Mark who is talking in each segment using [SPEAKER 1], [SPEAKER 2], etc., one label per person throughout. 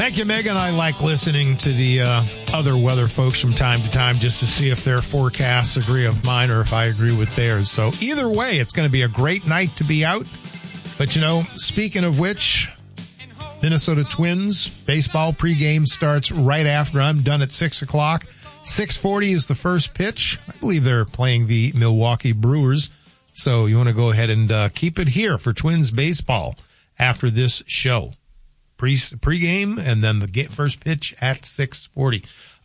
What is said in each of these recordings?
[SPEAKER 1] Thank you, Megan. I like listening to the other weather folks from time to time just to see if their forecasts agree with mine or if I agree with theirs. So either way, it's going to be a great night to be out. But, you know, speaking of which, Minnesota Twins baseball pregame starts right after I'm done at 6 o'clock. 6:40 is the first pitch. I believe they're playing the Milwaukee Brewers. So you want to go ahead and keep it here for Twins baseball after this show. Pre-game, and then the first pitch at 6:40.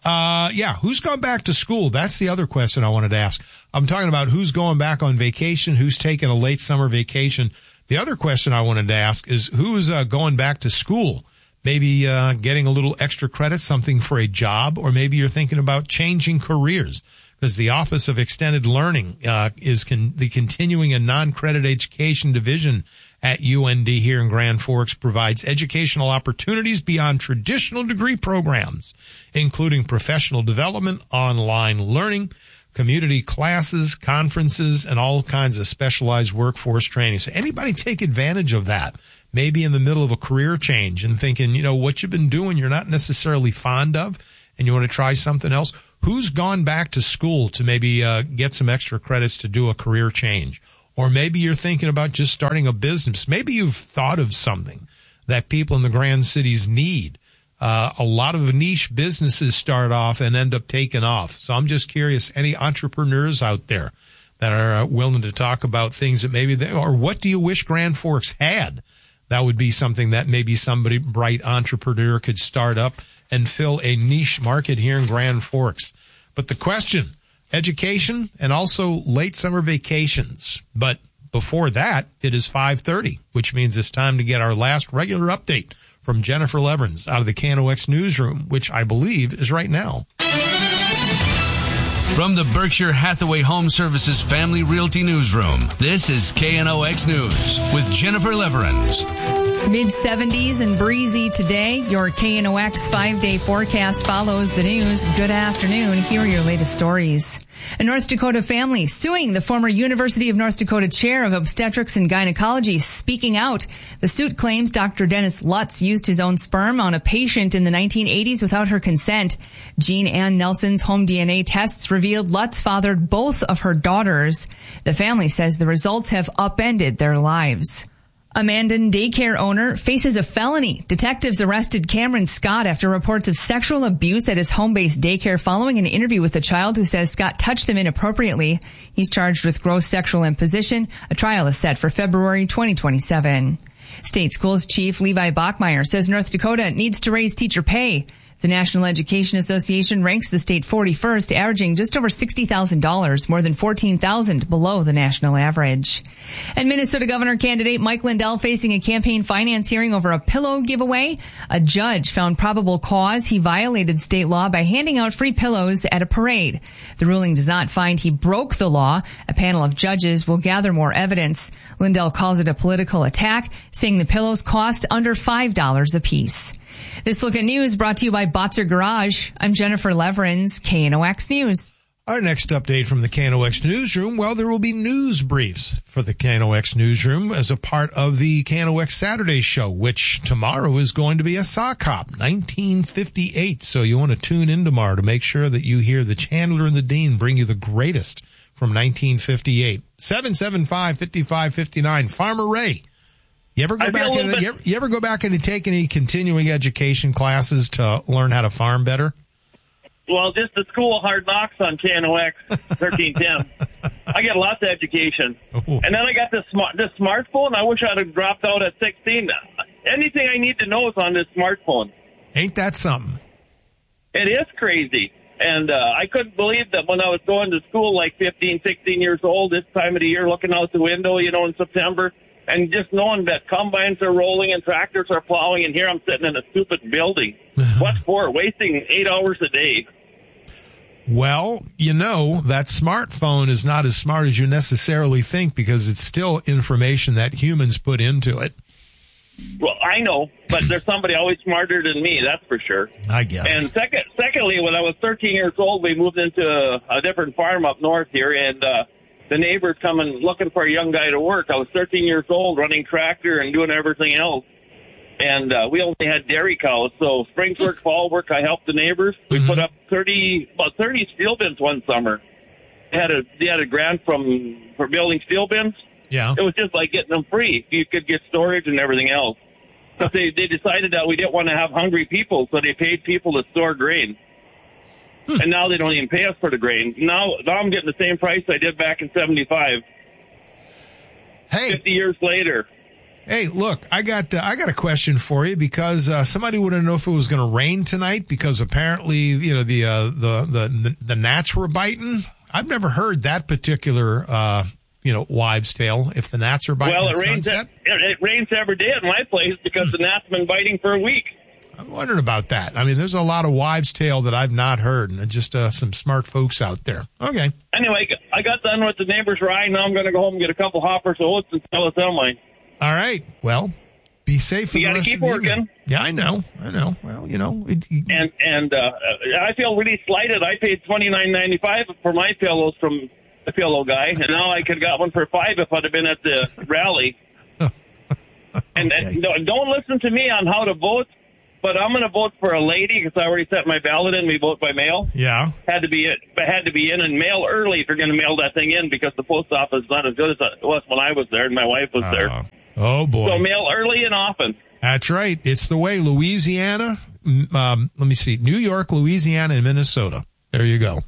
[SPEAKER 1] Who's gone back to school? That's the other question I wanted to ask. I'm talking about who's going back on vacation, who's taking a late summer vacation. The other question I wanted to ask is who's going back to school, maybe getting a little extra credit, something for a job, or maybe you're thinking about changing careers, because the Office of Extended Learning is the Continuing and Non-Credit Education Division at UND here in Grand Forks provides educational opportunities beyond traditional degree programs, including professional development, online learning, community classes, conferences, and all kinds of specialized workforce training. So anybody take advantage of that, maybe in the middle of a career change and thinking, you know, what you've been doing you're not necessarily fond of and you want to try something else. Who's gone back to school to maybe get some extra credits to do a career change? Or maybe you're thinking about just starting a business. Maybe you've thought of something that people in the grand cities need. A lot of niche businesses start off and end up taking off. So I'm just curious, any entrepreneurs out there that are willing to talk about things that maybe or what do you wish Grand Forks had? That would be something that maybe somebody bright entrepreneur could start up and fill a niche market here in Grand Forks. But the question, education and also late summer vacations. But before that, it is 5:30, which means it's time to get our last regular update from Jennifer Leverins out of the KNOX newsroom, which I believe is right now.
[SPEAKER 2] From the Berkshire Hathaway Home Services Family Realty Newsroom, this is KNOX News with Jennifer Leverins.
[SPEAKER 3] Mid-70s and breezy today. Your KNOX 5-day forecast follows the news. Good afternoon. Here are your latest stories. A North Dakota family suing the former University of North Dakota chair of obstetrics and gynecology, speaking out. The suit claims Dr. Dennis Lutz used his own sperm on a patient in the 1980s without her consent. Jean Ann Nelson's home DNA tests revealed Lutz fathered both of her daughters. The family says the results have upended their lives. A Mandan daycare owner faces a felony. Detectives arrested Cameron Scott after reports of sexual abuse at his home-based daycare following an interview with a child who says Scott touched them inappropriately. He's charged with gross sexual imposition. A trial is set for February 2027. State Schools Chief Levi Bachmeyer says North Dakota needs to raise teacher pay. The National Education Association ranks the state 41st, averaging just over $60,000, more than $14,000 below the national average. And Minnesota Governor candidate Mike Lindell facing a campaign finance hearing over a pillow giveaway. A judge found probable cause he violated state law by handing out free pillows at a parade. The ruling does not find he broke the law. A panel of judges will gather more evidence. Lindell calls it a political attack, saying the pillows cost under $5 apiece. This Look at News brought to you by Botzer Garage. I'm Jennifer Leverins, KNOX News.
[SPEAKER 1] Our next update from the KNOX newsroom, well, there will be news briefs for the KNOX newsroom as a part of the KNOX Saturday show, which tomorrow is going to be a sock hop, 1958. So you want to tune in tomorrow to make sure that you hear the Chandler and the Dean bring you the greatest from 1958. 775-5559. Farmer Ray. You ever go back and take any continuing education classes to learn how to farm better?
[SPEAKER 4] Well, just the School of Hard Knocks on KNOX 1310. I get lots of education.
[SPEAKER 1] Ooh.
[SPEAKER 4] And then I got this smartphone. I wish I'd have dropped out at 16. Anything I need to know is on this smartphone.
[SPEAKER 1] Ain't that something?
[SPEAKER 4] It is crazy. And I couldn't believe that when I was going to school like 15, 16 years old, this time of the year, looking out the window, in September, and just knowing that combines are rolling and tractors are plowing, and here I'm sitting in a stupid building. What for? Wasting 8 hours a day.
[SPEAKER 1] Well, that smartphone is not as smart as you necessarily think because it's still information that humans put into it.
[SPEAKER 4] Well, I know, but there's somebody always smarter than me, that's for sure.
[SPEAKER 1] I guess.
[SPEAKER 4] And secondly, when I was 13 years old, we moved into a different farm up north here, and the neighbors coming looking for a young guy to work. I was 13 years old, running tractor and doing everything else. And we only had dairy cows. So spring work, fall work, I helped the neighbors. We put up about 30 steel bins one summer. They had a grant for building steel bins.
[SPEAKER 1] Yeah.
[SPEAKER 4] It was just like getting them free. You could get storage and everything else. But they decided that we didn't want to have hungry people, so they paid people to store grain. And now they don't even pay us for the grain. Now I'm getting the same price I did back in 75.
[SPEAKER 1] Hey,
[SPEAKER 4] 50 years later.
[SPEAKER 1] Hey, look, I got a question for you because somebody wanted to know if it was going to rain tonight because apparently the gnats were biting. I've never heard that particular wives' tale. If the gnats are biting,
[SPEAKER 4] well,
[SPEAKER 1] at sunset?
[SPEAKER 4] It rains every day at my place because the gnats been biting for a week.
[SPEAKER 1] I'm wondering about that. I mean, there's a lot of wives' tale that I've not heard, and just some smart folks out there. Okay.
[SPEAKER 4] Anyway, I got done with the neighbor's rye. Now I'm going to go home and get a couple hoppers of oats and sell it on mine.
[SPEAKER 1] All right. Well, be safe for the rest of the
[SPEAKER 4] You got to keep working.
[SPEAKER 1] Yeah, I know. Well,
[SPEAKER 4] And I feel really slighted. I paid $29.95 for my pillows from the pillow guy, and now I could have got one for $5 if I'd have been at the rally. And don't listen to me on how to vote, but I'm going to vote for a lady because I already sent my ballot in. We vote by mail.
[SPEAKER 1] Yeah.
[SPEAKER 4] Had to be in and mail early if you're going to mail that thing in because the post office is not as good as it was when I was there and my wife was there.
[SPEAKER 1] Oh, boy.
[SPEAKER 4] So mail early and often.
[SPEAKER 1] That's right. It's the way. Louisiana, let me see, New York, Louisiana, and Minnesota. There you go.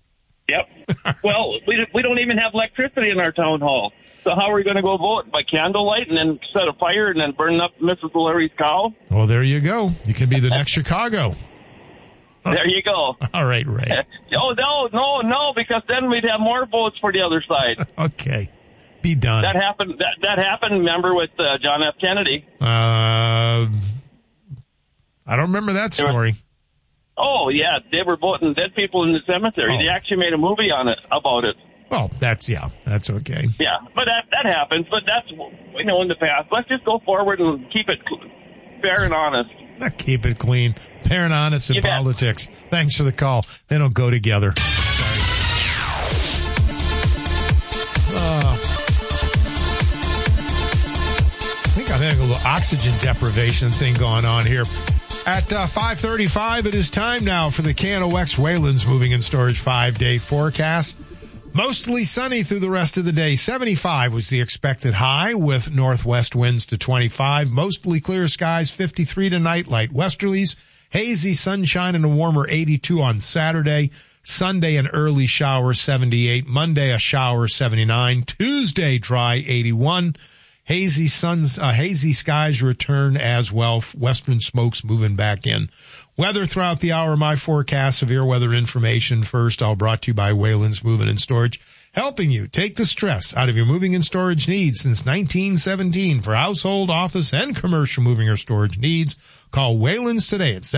[SPEAKER 4] Yep. Well, we don't even have electricity in our town hall. So how are we going to go vote? By candlelight and then set a fire and then burn up Mrs. Larry's cow?
[SPEAKER 1] Well, there you go. You can be the next Chicago.
[SPEAKER 4] There you go.
[SPEAKER 1] All right, Ray.
[SPEAKER 4] Oh, no, because then we'd have more votes for the other side.
[SPEAKER 1] Okay. Be done.
[SPEAKER 4] That happened, remember, with John F. Kennedy.
[SPEAKER 1] I don't remember that story.
[SPEAKER 4] Oh, yeah. They were voting dead people in the cemetery.
[SPEAKER 1] Oh.
[SPEAKER 4] They actually made a movie about it.
[SPEAKER 1] Oh, that's okay.
[SPEAKER 4] Yeah, but that happens. But that's, in the past. Let's just go forward and keep it fair and honest.
[SPEAKER 1] Keep it clean. Fair and honest in politics. Thanks for the call. They don't go together. I think I'm having a little oxygen deprivation thing going on here. At 5:35, it is time now for the KNOX Wayland's Moving and Storage 5-day forecast. Mostly sunny through the rest of the day. 75 was the expected high with northwest winds to 25. Mostly clear skies, 53 tonight, light westerlies. Hazy sunshine and a warmer 82 on Saturday. Sunday, an early shower, 78. Monday, a shower, 79. Tuesday, dry, 81. Hazy skies return as well. Western smokes moving back in. Weather throughout the hour, my forecast, severe weather information first, all brought to you by Wayland's Moving and Storage, helping you take the stress out of your moving and storage needs since 1917 for household, office, and commercial moving or storage needs. Call Wayland's today at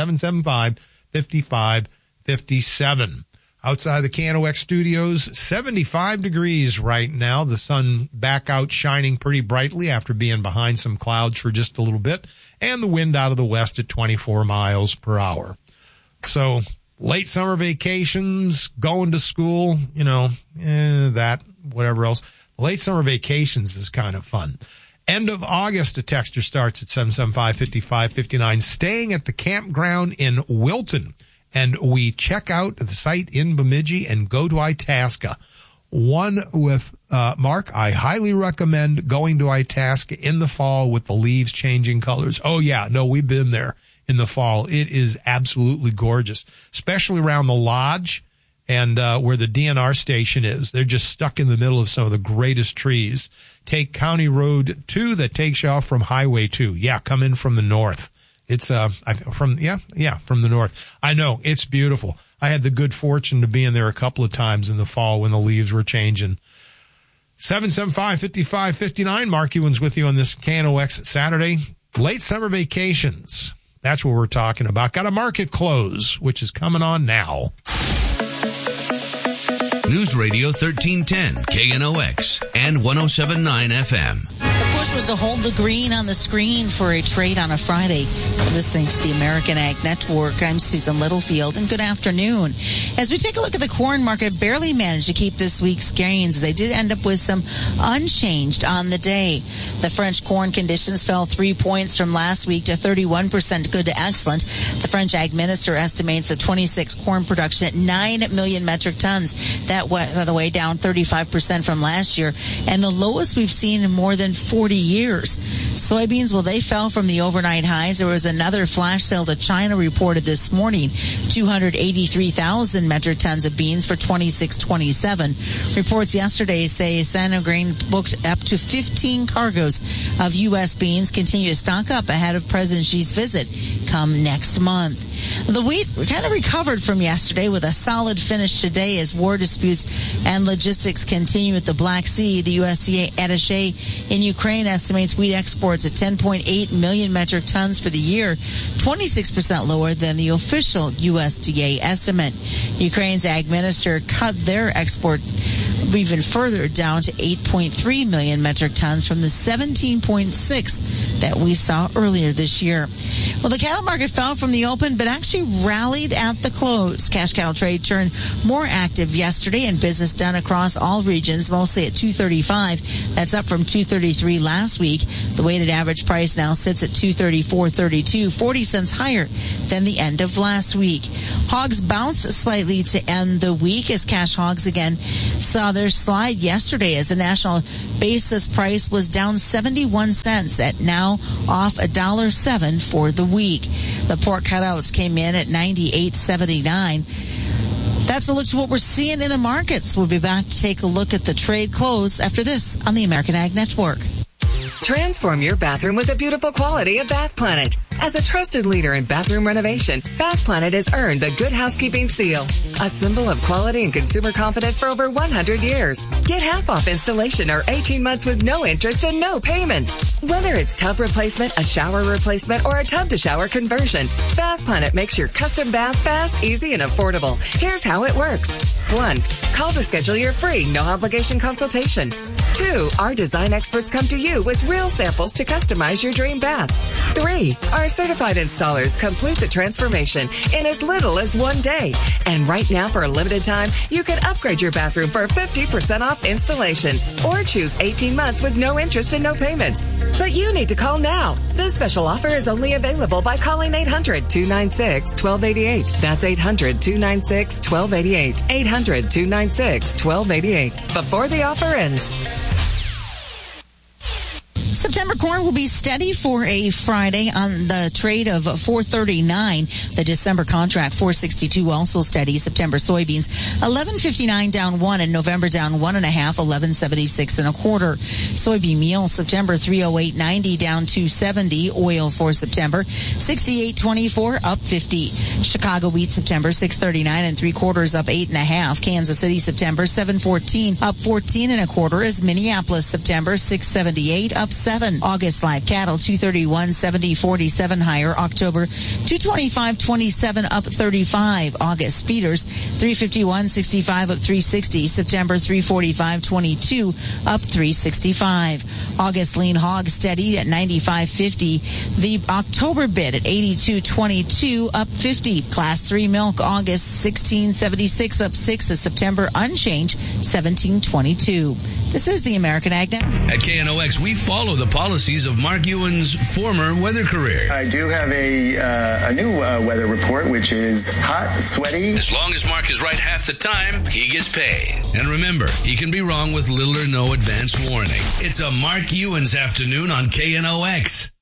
[SPEAKER 1] 775-5557. Outside the KNOX studios, 75 degrees right now. The sun back out shining pretty brightly after being behind some clouds for just a little bit. And the wind out of the west at 24 miles per hour. So late summer vacations, going to school, that, whatever else. Late summer vacations is kind of fun. End of August, a texter starts at 775-5559, staying at the campground in Wilton. And we check out the site in Bemidji and go to Itasca. One with Mark, I highly recommend going to Itasca in the fall with the leaves changing colors. Oh, yeah. No, we've been there in the fall. It is absolutely gorgeous, especially around the lodge and where the DNR station is. They're just stuck in the middle of some of the greatest trees. Take County Road 2 that takes you off from Highway 2. Yeah, come in from the north. It's from the north. I know, it's beautiful. I had the good fortune to be in there a couple of times in the fall when the leaves were changing. 775-5559. Mark Ewan's with you on this KNOX Saturday. Late summer vacations. That's what we're talking about. Got a market close, which is coming on now.
[SPEAKER 2] News Radio 1310, KNOX, and 107.9 FM.
[SPEAKER 5] push was to hold the green on the screen for a trade on a Friday. Listening to the American Ag Network, I'm Susan Littlefield, and good afternoon. As we take a look at the corn market, barely managed to keep this week's gains. They did end up with some unchanged on the day. The French corn conditions fell 3 points from last week to 31% good to excellent. The French Ag Minister estimates the 26 corn production at 9 million metric tons. That went, by the way, down 35% from last year, and the lowest we've seen in more than 40 years. Soybeans, well, they fell from the overnight highs. There was another flash sale to China reported this morning, 283,000 metric tons of beans for 26.27. Reports yesterday say Sanagrain booked up to 15 cargoes of U.S. beans, continue to stock up ahead of President Xi's visit come next month. The wheat kind of recovered from yesterday with a solid finish today as war disputes and logistics continue at the Black Sea. The USDA attaché in Ukraine estimates wheat exports at 10.8 million metric tons for the year, 26% lower than the official USDA estimate. Ukraine's ag minister cut their export even further down to 8.3 million metric tons from the 17.6 that we saw earlier this year. Well, the cattle market fell from the open, but actually rallied at the close. Cash cattle trade turned more active yesterday, and business done across all regions, mostly at 235. That's up from 233 last week. The weighted average price now sits at 234.32, 40 cents higher than the end of last week. Hogs bounced slightly to end the week as cash hogs again saw their slide yesterday as the national basis price was down 71 cents at now off $1.07 for the week. The pork cutouts came in at 98.79. That's a look at what we're seeing in the markets. We'll be back to take a look at the trade close after this on the American Ag Network.
[SPEAKER 6] Transform your bathroom with the beautiful quality of Bath Planet. As a trusted leader in bathroom renovation, Bath Planet has earned the Good Housekeeping Seal, a symbol of quality and consumer confidence for over 100 years. Get half off installation or 18 months with no interest and no payments. Whether it's tub replacement, a shower replacement, or a tub-to-shower conversion, Bath Planet makes your custom bath fast, easy, and affordable. Here's how it works. 1. Call to schedule your free, no-obligation consultation. 2. Our design experts come to you with real samples to customize your dream bath. 3. Our certified installers complete the transformation in as little as 1 day. And right now, for a limited time, you can upgrade your bathroom for 50% off installation or choose 18 months with no interest and no payments. But you need to call now. This special offer is only available by calling 800-296-1288. That's 800-296-1288. 800-296-1288. Before the offer ends.
[SPEAKER 5] September corn will be steady for a Friday on the trade of 439. The December contract 462 also steady. September soybeans 11.59 down 1, and November down 1.5, 11.76 1/4. Soybean meal September 308.90 down 270. Oil for September 68.24 up 50. Chicago wheat September 6.39 3/4 up 8.5. Kansas City September 7.14 up 14 1/4 as Minneapolis September 6.78 up 7. August live cattle 231.70 47 higher. October 225.27 up 35. August feeders 351.65 up 360. September 345.22 up 365. August lean hog steady at 95.50. The October bid at 82.22 up 50. Class 3 milk August 16.76 up 6. The September unchanged 17.22. This is the American Ag Network.
[SPEAKER 2] At KNOX, we follow the policies of Mark Ewan's former weather career.
[SPEAKER 7] I do have a new weather report, which is hot, sweaty.
[SPEAKER 2] As long as Mark is right half the time, he gets paid. And remember, he can be wrong with little or no advance warning. It's a Mark Ewan's afternoon on KNOX.